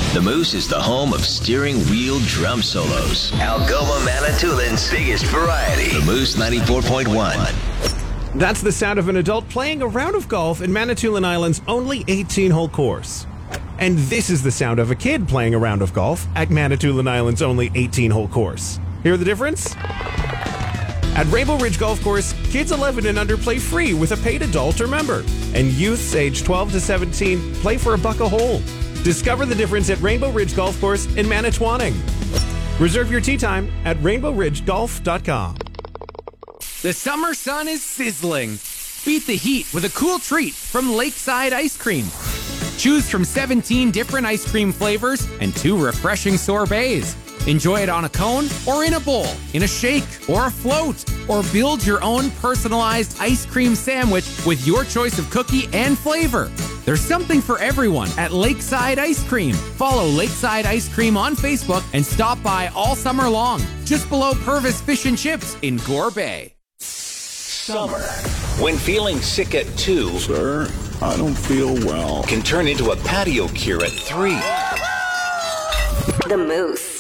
The Moose is the home of steering wheel drum solos. Algoma Manitoulин's biggest variety. The Moose 94.1. That's the sound of an adult playing a round of golf in Manitoulin Island's only 18-hole course. And this is the sound of a kid playing a round of golf at Manitoulin Island's only 18-hole course. Hear the difference? At Rainbow Ridge Golf Course, kids 11 and under play free with a paid adult or member. And youths age 12 to 17 play for $1 a hole. Discover the difference at Rainbow Ridge Golf Course in Manitowoc. Reserve your tee time at rainbowridgegolf.com. The summer sun is sizzling. Beat the heat with a cool treat from Lakeside Ice Cream. Choose from 17 different ice cream flavors and 2 refreshing sorbets. Enjoy it on a cone or in a bowl, in a shake or a float, or build your own personalized ice cream sandwich with your choice of cookie and flavor. There's something for everyone at Lakeside Ice Cream. Follow Lakeside Ice Cream on Facebook and stop by all summer long, just below Purvis Fish and Chips in Gore Bay. Summer, when feeling sick at 2, Sir, I don't feel well, can turn into a patio cure at 3. The Moose.